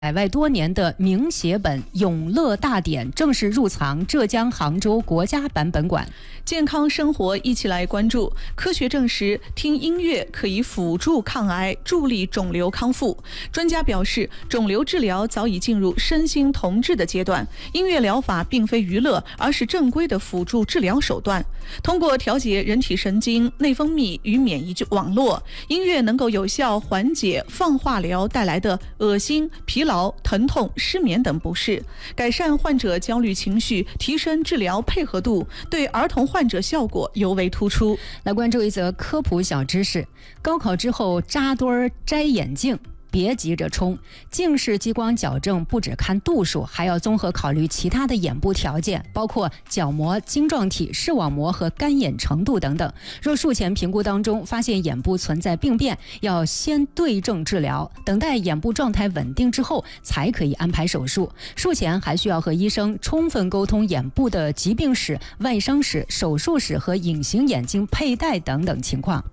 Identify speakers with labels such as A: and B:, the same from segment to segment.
A: 海外多年的名写本《永乐大典》正式入藏浙江杭州国家版本馆。
B: 健康生活一起来关注。科学证实，听音乐可以辅助抗癌，助力肿瘤康复。专家表示，肿瘤治疗早已进入身心同治的阶段，音乐疗法并非娱乐，而是正规的辅助治疗手段。通过调节人体神经、内分泌与免疫网络，音乐能够有效缓解放化疗带来的恶心、疲劳、疼痛、失眠等不适，改善患者焦虑情绪，提升治疗配合度，对儿童患者效果尤为突出。
A: 来关注一则科普小知识：高考之后扎堆儿摘眼镜，别急着冲，近视激光矫正不只看度数，还要综合考虑其他的眼部条件，包括角膜、晶状体、视网膜和干眼程度等等。若术前评估当中发现眼部存在病变，要先对症治疗，等待眼部状态稳定之后才可以安排手术。术前还需要和医生充分沟通眼部的疾病史、外伤史、手术史和隐形眼镜佩戴等等情况。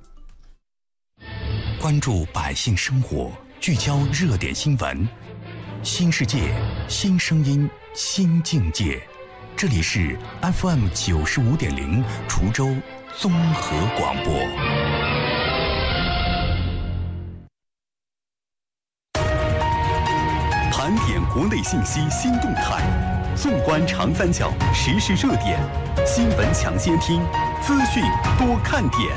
C: 关注百姓生活，聚焦热点新闻，新世界，新声音，新境界。这里是 FM 95.0滁州综合广播。盘点国内信息新动态，纵观长三角时事热点，新闻抢先听，资讯多看点。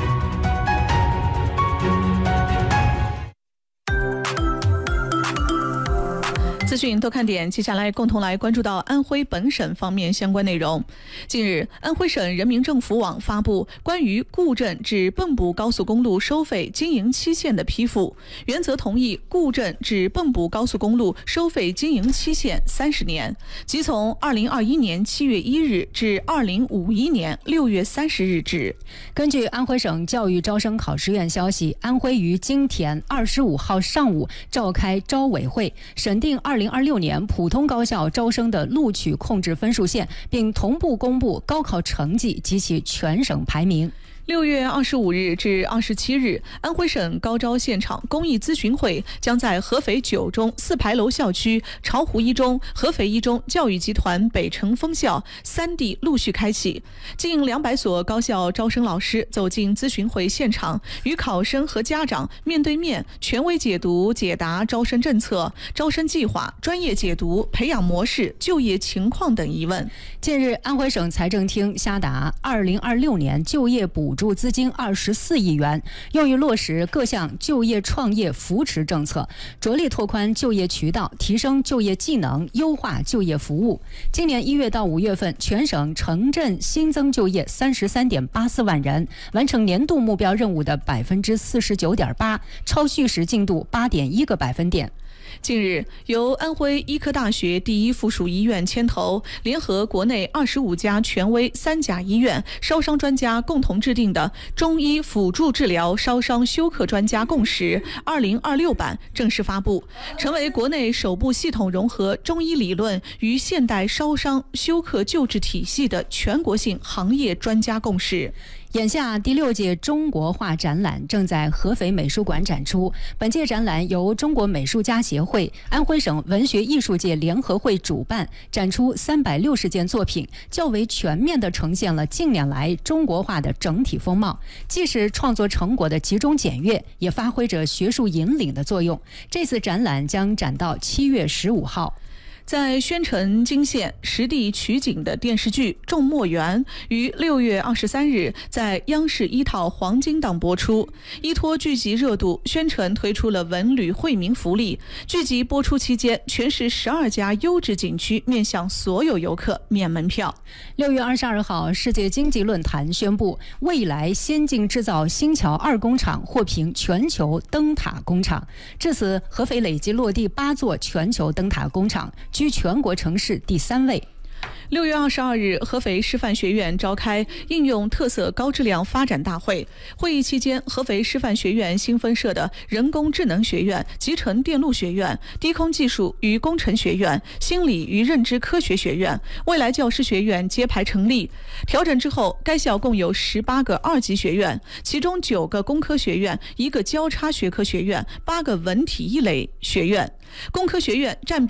B: 资讯多看点，接下来共同来关注到安徽本省方面相关内容。近日，安徽省人民政府网发布关于固镇至蚌埠高速公路收费经营期限的批复，原则同意固镇至蚌埠高速公路收费经营期限30年，即从2021年7月1日至2051年6月30日止。
A: 根据安徽省教育招生考试院消息，安徽于今天25号上午召开招委会，审定2026年普通高校招生的录取控制分数线，并同步公布高考成绩及其全省排名。
B: 6月25日至27日，安徽省高招现场公益咨询会将在合肥9中4牌楼校区、巢湖一中、合肥一中、教育集团北城分校3地陆续开启。近200所高校招生老师走进咨询会现场，与考生和家长面对面权威解读解答招生政策、招生计划、专业解读、培养模式、就业情况等疑问。
A: 近日，安徽省财政厅下达2026年就业补助资金24亿元，用于落实各项就业创业扶持政策，着力拓宽就业渠道，提升就业技能，优化就业服务。今年1月到5月份，全省城镇新增就业33.84万人，完成年度目标任务的49.8%，超叙时进度8.1个百分点。
B: 近日，由安徽医科大学第一附属医院牵头，联合国内25家权威3甲医院烧伤专家共同制定的中医辅助治疗烧伤休克专家共识2026版正式发布，成为国内首部系统融合中医理论与现代烧伤休克救治体系的全国性行业专家共识。
A: 眼下第6届中国画展览正在合肥美术馆展出。本届展览由中国美术家协会、安徽省文学艺术界联合会主办，展出360件作品，较为全面地呈现了近年来中国画的整体风貌，既是创作成果的集中检阅，也发挥着学术引领的作用。这次展览将展到7月15号。
B: 在宣城泾县实地取景的电视剧《种墨园》于6月23日在央视1套黄金档播出。依托剧集热度，宣城推出了文旅惠民福利。剧集播出期间，全市12家优质景区面向所有游客免门票。
A: 6月22号，世界经济论坛宣布，未来先进制造新桥2工厂获评全球灯塔工厂。至此，合肥累计落地8座全球灯塔工厂，居全国城市第3位。
B: 6月22日，合肥师范学院召开应用特色高质量发展大会。会议期间，合肥师范学院新分设的人工智能学院、集成电路学院、低空技术与工程学院、心理与认知科学学院、未来教师学院揭牌成立。调整之后，该校共有18个2级学院，其中9个工科学院、1个交叉学科学院、8个文体一类学院。工科学院占比